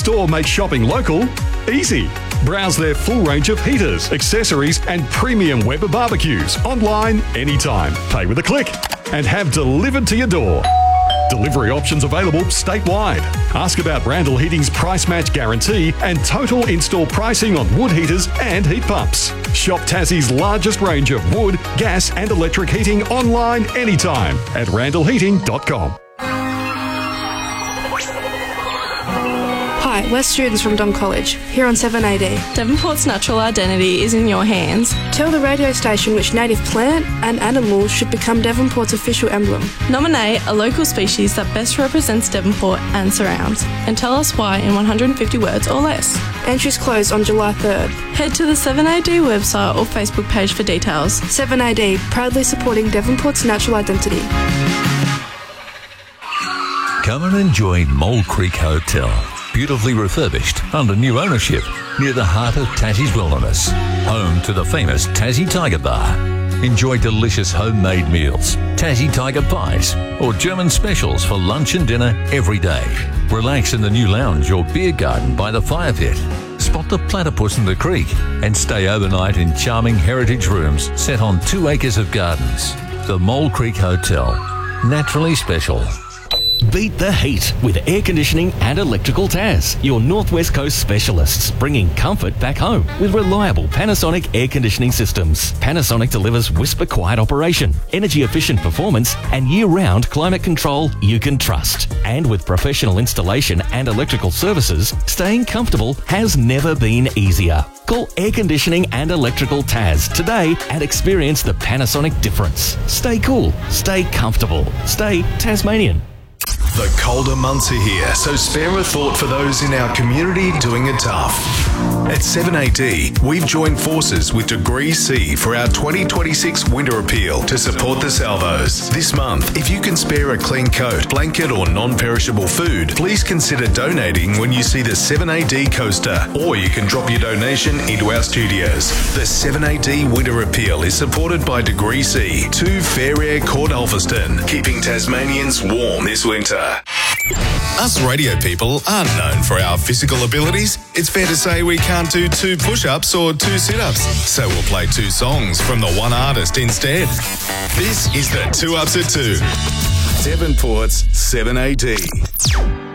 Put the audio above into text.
store make shopping local easy. Browse their full range of heaters, accessories and premium Weber barbecues online anytime. Pay with a click and have delivered to your door. Delivery options available statewide. Ask about Randall Heating's price match guarantee and total install pricing on wood heaters and heat pumps. Shop Tassie's largest range of wood, gas and electric heating online anytime at randallheating.com. Hi, we're students from Dom College, here on 7AD. Devonport's natural identity is in your hands. Tell the radio station which native plant and animal should become Devonport's official emblem. Nominate a local species that best represents Devonport and surrounds, and tell us why in 150 words or less. Entries close on July 3rd. Head to the 7AD website or Facebook page for details. 7AD, proudly supporting Devonport's natural identity. Come and enjoy Mole Creek Hotel. Beautifully refurbished under new ownership near the heart of Tassie's wilderness. Home to the famous Tassie Tiger Bar. Enjoy delicious homemade meals, Tassie Tiger pies, or German specials for lunch and dinner every day. Relax in the new lounge or beer garden by the fire pit. Spot the platypus in the creek and stay overnight in charming heritage rooms set on 2 acres of gardens. The Mole Creek Hotel. Naturally special. Beat the heat with air conditioning and electrical Tas, your Northwest Coast specialists, bringing comfort back home with reliable Panasonic air conditioning systems. Panasonic delivers whisper quiet operation, energy efficient performance and year-round climate control you can trust. And with professional installation and electrical services, staying comfortable has never been easier. Call Air Conditioning and Electrical Tas today and experience the Panasonic difference. Stay cool, stay comfortable, stay Tasmanian. The colder months are here, so spare a thought for those in our community doing it tough. At 7AD, we've joined forces with Degree C for our 2026 Winter Appeal to support the salvos. This month, if you can spare a clean coat, blanket or non-perishable food, please consider donating when you see the 7AD coaster, or you can drop your donation into our studios. The 7AD Winter Appeal is supported by Degree C, 2 Fair Air Court Alpherston, keeping Tasmanians warm this winter. Us radio people aren't known for our physical abilities. It's fair to say we can't do 2 push-ups or 2 sit-ups, so we'll play 2 songs from the one artist instead. This is the 2 Ups at 2. Devonport's 7AD.